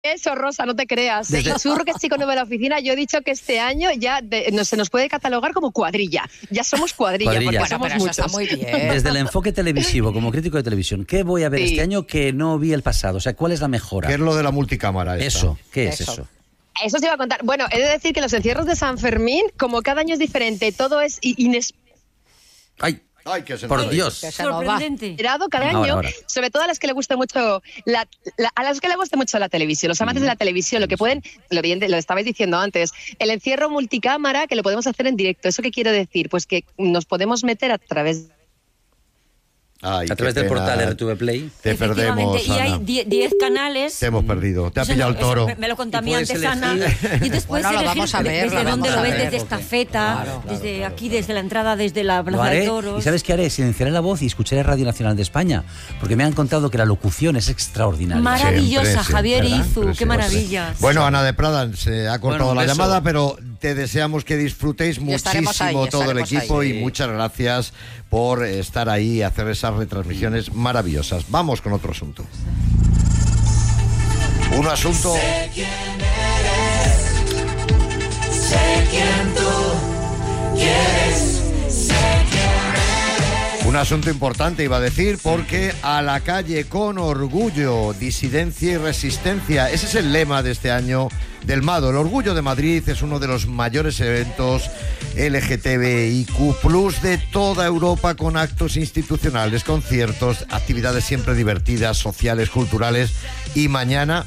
Eso, Rosa, no te creas. El churro que chico nuevo de la oficina, yo he dicho que este año ya se nos puede catalogar como cuadrilla. Ya somos cuadrilla. Porque Bueno, somos pero muchos. eso está muy bien. Desde el enfoque televisivo, como crítico de televisión, ¿qué voy a ver este año que no vi el pasado? O sea, ¿cuál es la mejora? ¿Qué es lo de la multicámara esta? Eso, ¿qué es eso? Eso se iba a contar. Bueno, he de decir que los encierros de San Fermín, como cada año es diferente, todo es Ay, que se por nos Dios. Sorprendente. cada año, Ahora. sobre todo a las que le gusta mucho a las que le gusta mucho la televisión, los amantes de la televisión, lo que pueden, lo estabais diciendo antes, el encierro multicámara que lo podemos hacer en directo. ¿Eso qué quiere decir? Pues que nos podemos meter a través del portal RTV Play. Te perdemos, y hay Ana. 10 canales. Te hemos perdido. Te ha pillado el toro. Me lo contó a mí puedes antes Ana. elegir. Y después Bueno, lo elegir vamos a ver, desde lo dónde vamos lo a ves, ver, desde esta feta, desde aquí, desde la entrada, desde la Lo Plaza de haré, Toros. y ¿sabes qué haré? Silenciaré la voz y escucharé Radio Nacional de España, porque me han contado que la locución es extraordinaria. Maravillosa, Siempre, Javier ¿verdad? Izu, qué Preciosa. maravillas. Bueno, Ana de Prada, se ha cortado Bueno, un la beso. llamada, pero te deseamos que disfrutéis estaremos muchísimo ahí, todo el estaremos equipo ahí. y muchas gracias por estar ahí y hacer esas retransmisiones maravillosas. Vamos con otro asunto. Un asunto... Sé quién tú quieres, sé quién Un asunto importante, iba a decir, porque a la calle con orgullo, disidencia y resistencia. Ese es el lema de este año del MADO. El Orgullo de Madrid es uno de los mayores eventos LGTBIQ+ de toda Europa, con actos institucionales, conciertos, actividades siempre divertidas, sociales, culturales. Y mañana,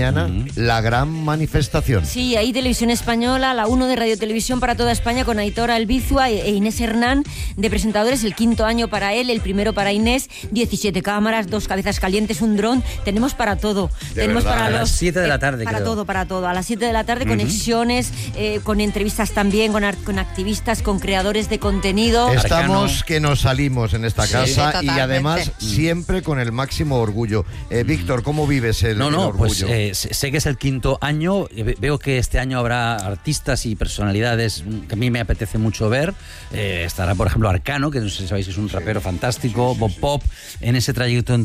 la gran manifestación. Sí, ahí Televisión Española, la 1 de Radio Televisión para toda España, con Aitor Albizua e Inés Hernán de presentadores. El 5º año para él, el primero para Inés. 17 cámaras, 2 cabezas calientes, un dron. Tenemos para todo. Tenemos verdad, para a las 7 de la tarde, para creo. todo, para todo. A las 7 de la tarde, conexiones, con entrevistas también, con activistas, con creadores de contenido. Estamos Arcano. que nos salimos en esta casa y totalmente. además siempre con el máximo orgullo. Víctor, ¿cómo vives el orgullo? Pues sé que es el 5º año. Veo que este año habrá artistas y personalidades que a mí me apetece mucho ver. Estará, por ejemplo, Arcano, que no sé si sabéis que es un rapero fantástico, Bob Pop, en ese trayecto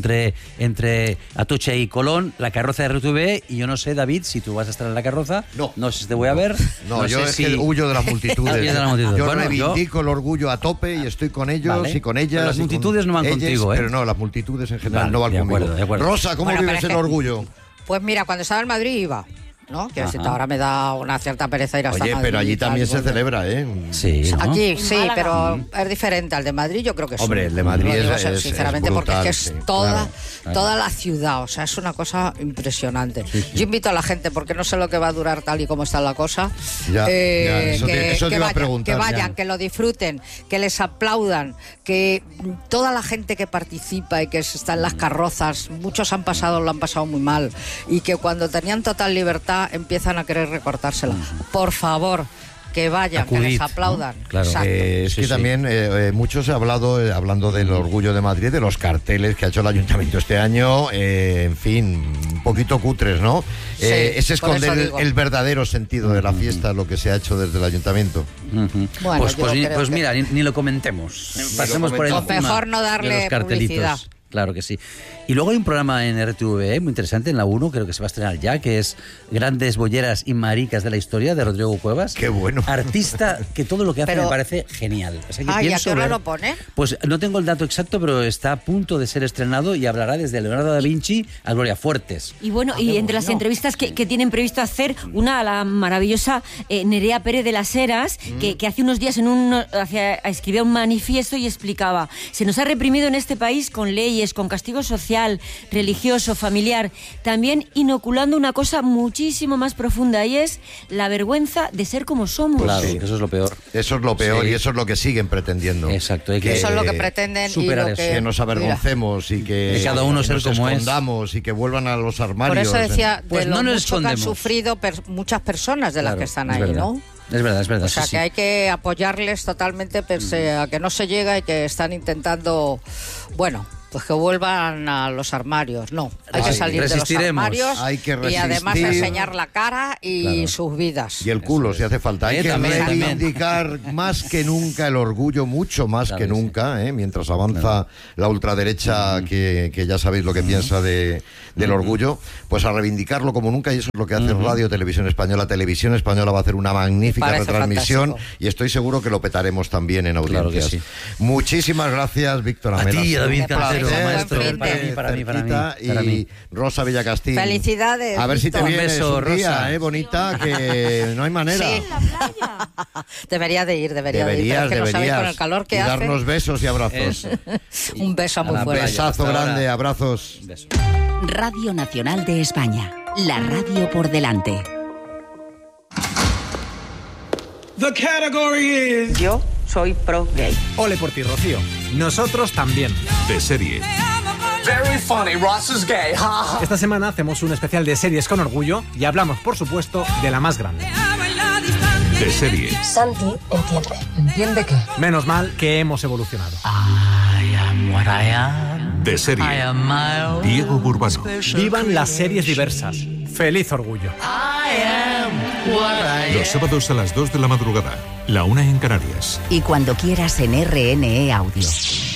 entre Atocha y Colón, la carroza de RTV, y yo no sé, David, si tú vas a estar en la carroza. No sé si te voy a ver. No, yo sé es que huyo de las multitudes. Huyes de las multitudes. Yo Bueno, reivindico el orgullo a tope y estoy con ellos Vale. y con ellas. Pero las y con multitudes no van ellas, contigo, ¿eh? Pero no, las multitudes en general Vale, no van de conmigo. acuerdo, de acuerdo. Rosa, ¿cómo Bueno, vives pero el es que- orgullo? Pues mira, cuando estaba en Madrid iba, ¿no? Quiero decirte, Ajá. ahora me da una cierta pereza ir hasta Oye, Madrid pero allí y tal, también se volver. celebra, ¿eh? Sí, ¿no? Aquí En sí, Málaga. pero es diferente al de Madrid, yo creo que sí. Hombre, el de Madrid Lo digo es sinceramente, porque es brutal, que es sí, toda claro. la ciudad, o sea, es una cosa impresionante. Yo invito a la gente, porque no sé lo que va a durar tal y como está la cosa, Ya, eso te iba a vayan, preguntar, que vayan, ya. que lo disfruten, que les aplaudan, que toda la gente que participa y que está en las carrozas, muchos lo han pasado muy mal, y que cuando tenían total libertad empiezan a querer recortársela. Por favor, que vayan, que Acudid, les aplaudan. ¿no? Claro. Exacto. Es Sí, que sí. también muchos he hablado, hablando del orgullo de Madrid, de los carteles que ha hecho el ayuntamiento este año, en fin, un poquito cutres, ¿no? Sí, es por esconder eso digo. el verdadero sentido de la fiesta, lo que se ha hecho desde el ayuntamiento. Ujú. Bueno, yo creo pues que- mira, ni lo comentemos. Pasemos por comentamos. encima Mejor no darle de los cartelitos. publicidad. Claro que sí. Y luego hay un programa en RTV muy interesante, en la 1, creo que se va a estrenar ya, que es Grandes Bolleras y Maricas de la Historia, de Rodrigo Cuevas. Qué bueno. Artista que todo lo que hace Pero- me parece genial. O sea, que ¿y a pienso qué hora ver- lo pone? Pues no tengo el dato exacto, pero está a punto de ser estrenado y hablará desde Leonardo da Vinci a Gloria Fuertes. Y bueno, y entre las entrevistas que tienen previsto hacer, una a la maravillosa Nerea Pérez de las Heras, que hace unos días escribía un manifiesto y explicaba: se nos ha reprimido en este país con leyes, con castigo social, religioso, familiar, también inoculando una cosa muchísimo más profunda, y es la vergüenza de ser como somos. Claro, sí. que eso es lo peor. Eso es lo peor Sí. y eso es lo que siguen pretendiendo. Exacto, hay Que- Eso es lo que pretenden y superar lo eso. Que nos avergoncemos y que De cada uno ser nos como es. escondamos y que vuelvan a los Por armarios. eso decía, Pues de no lo nos mucho que han escondemos. sufrido muchas personas de las Claro, que están es ahí, verdad. ¿no? Es verdad, O sea, sí, que sí. hay que apoyarles totalmente, pese a que no se llega y que están intentando, bueno, Pues que vuelvan a los armarios. No, hay que salir de los resistiremos. armarios Hay que y además resistir. enseñar la cara y sus vidas. Y el culo, si hace falta. Hay que También. reivindicar más que nunca el orgullo, mucho más Claro que que sí. nunca, mientras avanza la ultraderecha, que ya sabéis lo que piensa del orgullo, pues a reivindicarlo como nunca, y eso es lo que hace Radio Televisión Española. Televisión Española va a hacer una magnífica Me parece retransmisión fantástico. y estoy seguro que lo petaremos también en Claro que audiencias. sí. Muchísimas gracias, Víctor A Amena. ti, David Un Cantero, placer maestro. tenerte Para mí. cerquita. Y Rosa Villacastín. Felicidades, A ver si te Víctor. vienes Un beso, un día, Rosa. bonita, que no hay manera. Sí. Debería de ir, pero Deberías, es que no sabéis deberías. con el calor que y hace. darnos besos y abrazos. Eso. Un beso A muy la fuerte. playa. Besazo Hasta ahora. grande, abrazos. Un beso. Radio Nacional de España. La radio por delante. The category is... Yo soy pro gay. Ole por ti, Rocío. Nosotros también. De serie. Very funny, Ross is gay. Esta semana hacemos un especial de series con orgullo y hablamos, por supuesto, de la más grande. De serie. Santi entiende. ¿Entiende qué? Menos mal que hemos evolucionado. De serie. Diego Burbano. Vivan las series diversas. Feliz orgullo. Los sábados a las 2 de la madrugada. La 1 en Canarias. Y cuando quieras en RNE Audio.